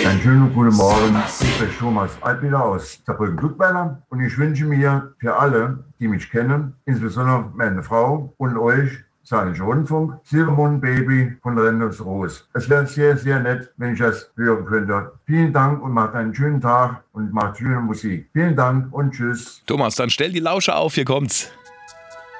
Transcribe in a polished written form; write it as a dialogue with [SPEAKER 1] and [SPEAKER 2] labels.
[SPEAKER 1] Einen schönen guten Morgen. Ich bin Thomas Altmüller aus Saarbrücken-Ludweiler und ich wünsche mir für alle, die mich kennen, insbesondere meine Frau und euch, Saarländischer Rundfunk, Silbermond Baby von Rendos Roos. Es wäre sehr, sehr nett, wenn ich das hören könnte. Vielen Dank und macht einen schönen Tag und macht schöne Musik. Vielen Dank und tschüss.
[SPEAKER 2] Thomas, dann stell die Lauscher auf, hier kommt's.